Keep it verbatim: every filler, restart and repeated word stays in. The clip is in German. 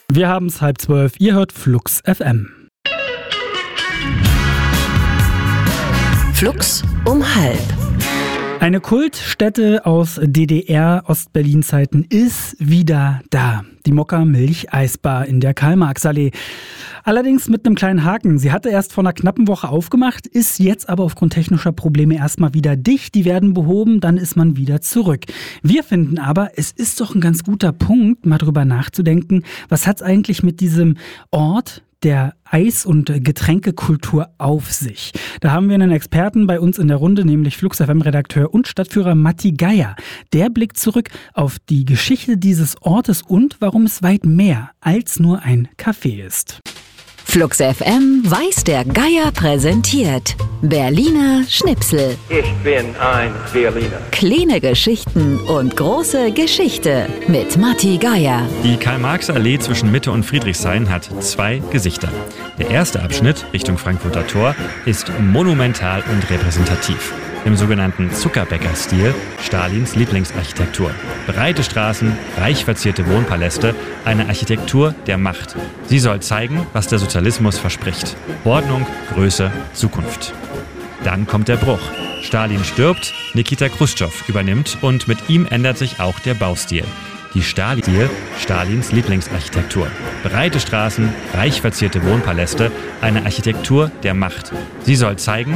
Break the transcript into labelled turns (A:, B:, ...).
A: Wir haben es halb zwölf, ihr hört Flux F M.
B: Flux um halb.
A: Eine Kultstätte aus D D R-Ostberlin-Zeiten ist wieder da. Die Mokka-Milch-Eisbar in der Karl-Marx-Allee. Allerdings mit einem kleinen Haken. Sie hatte erst vor einer knappen Woche aufgemacht, ist jetzt aber aufgrund technischer Probleme erstmal wieder dicht. Die werden behoben, dann ist man wieder zurück. Wir finden aber, es ist doch ein ganz guter Punkt, mal drüber nachzudenken, was hat es eigentlich mit diesem Ort der Eis- und Getränkekultur auf sich. Da haben wir einen Experten bei uns in der Runde, nämlich Flux F M-Redakteur und Stadtführer Matti Geier. Der blickt zurück auf die Geschichte dieses Ortes und warum es weit mehr als nur ein Café ist.
B: Flux F M weiß der Geier präsentiert. Berliner Schnipsel.
C: Ich bin ein Berliner.
B: Kleine Geschichten und große Geschichte mit Matti Geier.
D: Die Karl-Marx-Allee zwischen Mitte und Friedrichshain hat zwei Gesichter. Der erste Abschnitt Richtung Frankfurter Tor ist monumental und repräsentativ. Im sogenannten Zuckerbäcker-Stil, Stalins Lieblingsarchitektur. Breite Straßen, reich verzierte Wohnpaläste, eine Architektur der Macht. Sie soll zeigen, was der Sozialismus verspricht. Ordnung, Größe, Zukunft. Dann kommt der Bruch. Stalin stirbt, Nikita Chruschtschow übernimmt und mit ihm ändert sich auch der Baustil. Die Stalin-Stil, Stalins Lieblingsarchitektur. Breite Straßen, reich verzierte Wohnpaläste, eine Architektur der Macht. Sie soll zeigen,